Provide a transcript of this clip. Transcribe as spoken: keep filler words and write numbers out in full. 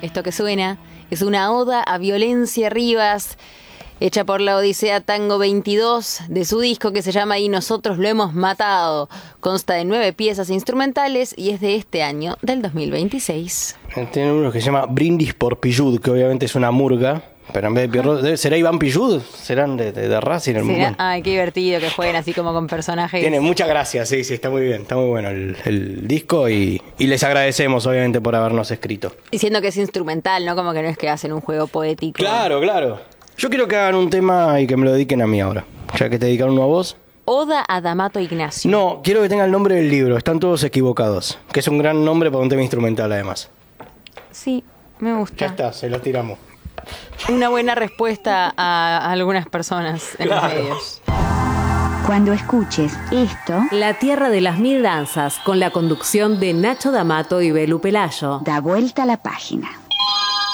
Esto que suena es una oda a Violencia Rivas, hecha por la Odisea Tango veintidós, de su disco que se llama Y nosotros lo hemos matado. Consta de nueve piezas instrumentales y es de este año, del dos mil veintiséis. Tiene uno que se llama Brindis por Pillud, que obviamente es una murga, pero en vez de Pierrot, ¿será Iván Pillud? ¿Serán de, de, de Racing? ¿Será? Ay, qué divertido que jueguen así como con personajes. Tiene muchas gracias, sí, sí, está muy bien, está muy bueno el, el disco y, y les agradecemos obviamente por habernos escrito. Diciendo que es instrumental, ¿no? Como que no es que hacen un juego poético. Claro, claro. Yo quiero que hagan un tema y que me lo dediquen a mí ahora, ya que te dedicaron uno a vos. Oda a D'Amato Ignacio. No, quiero que tenga el nombre del libro, están todos equivocados, que es un gran nombre para un tema instrumental además. Sí, me gusta. Ya está, se lo tiramos. Una buena respuesta a algunas personas en Claro. los medios. Cuando escuches esto, La Tierra de las Mil Danzas, con la conducción de Nacho D'Amato y Belu Pelayo. da vuelta a la página.